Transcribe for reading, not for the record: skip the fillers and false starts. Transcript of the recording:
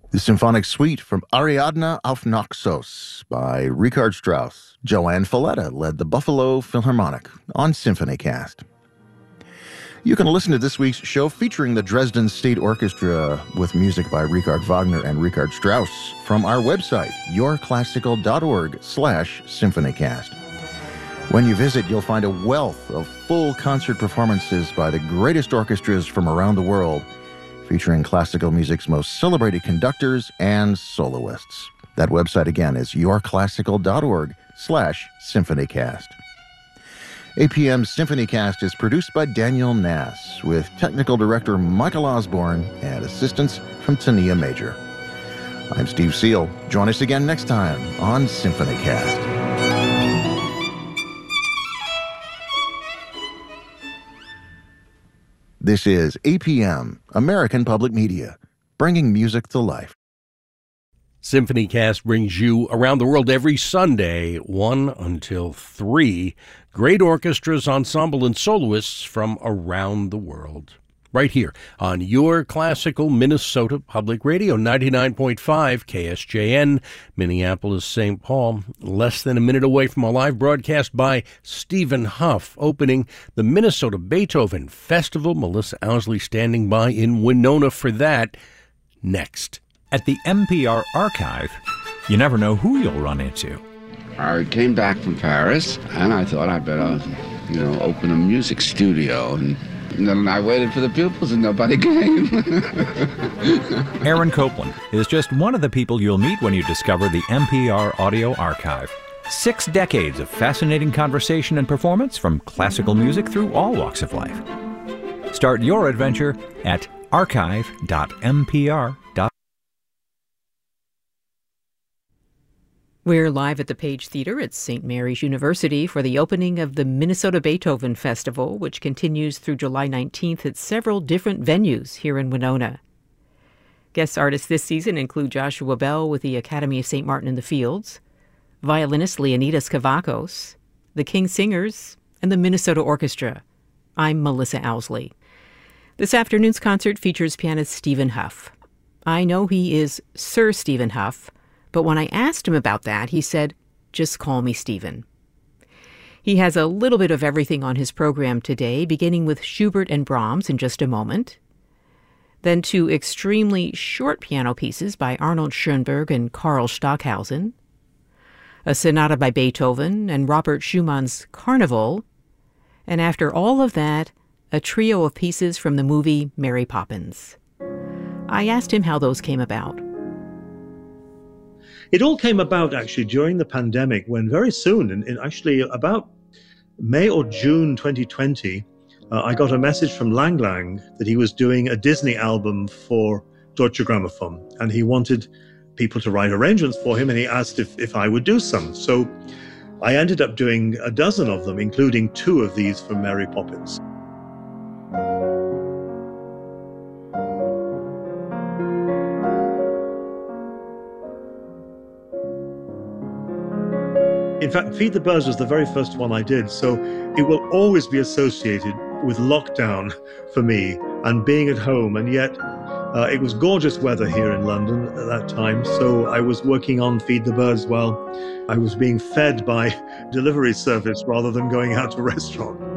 The Symphonic Suite from Ariadne auf Naxos by Richard Strauss. Joanne Falletta led the Buffalo Philharmonic on SymphonyCast. You can listen to this week's show featuring the Dresden State Orchestra with music by Richard Wagner and Richard Strauss from our website, yourclassical.org/symphonycast. When you visit, you'll find a wealth of full concert performances by the greatest orchestras from around the world, featuring classical music's most celebrated conductors and soloists. That website again is yourclassical.org/symphonycast. APM's SymphonyCast is produced by Daniel Nass, with technical director Michael Osborne and assistance from Tania Major. I'm Steve Seal. Join us again next time on SymphonyCast. This is APM, American Public Media, bringing music to life. SymphonyCast brings you around the world every Sunday, 1 until 3. Great orchestras, ensemble, and soloists from around the world. Right here on Your Classical Minnesota Public Radio, 99.5 KSJN, Minneapolis, St. Paul. Less than a minute away from a live broadcast by Stephen Huff, opening the Minnesota Beethoven Festival. Melissa Owsley standing by in Winona for that. Next. At the NPR archive, you never know who you'll run into. I came back from Paris, and I thought I better, open a music studio. And then I waited for the pupils, and nobody came. Aaron Copland is just one of the people you'll meet when you discover the NPR Audio Archive. 6 decades of fascinating conversation and performance from classical music through all walks of life. Start your adventure at archive.npr.org. We're live at the Page Theater at St. Mary's University for the opening of the Minnesota Beethoven Festival, which continues through July 19th at several different venues here in Winona. Guest artists this season include Joshua Bell with the Academy of St. Martin in the Fields, violinist Leonidas Kavakos, the King Singers, and the Minnesota Orchestra. I'm Melissa Owsley. This afternoon's concert features pianist Stephen Huff. I know he is Sir Stephen Huff, but when I asked him about that, he said, "Just call me Stephen." He has a little bit of everything on his program today, beginning with Schubert and Brahms in just a moment. Then 2 extremely short piano pieces by Arnold Schoenberg and Karl Stockhausen. A sonata by Beethoven and Robert Schumann's Carnival. And after all of that, a trio of pieces from the movie Mary Poppins. I asked him how those came about. It all came about actually during the pandemic, when very soon, in actually about May or June 2020, I got a message from Lang Lang that he was doing a Disney album for Deutsche Grammophon, and he wanted people to write arrangements for him, and he asked if I would do some. So I ended up doing a dozen of them, including 2 of these for Mary Poppins. In fact, Feed the Birds was the very first one I did, so it will always be associated with lockdown for me and being at home. And yet it was gorgeous weather here in London at that time, so I was working on Feed the Birds while I was being fed by delivery service rather than going out to a restaurant.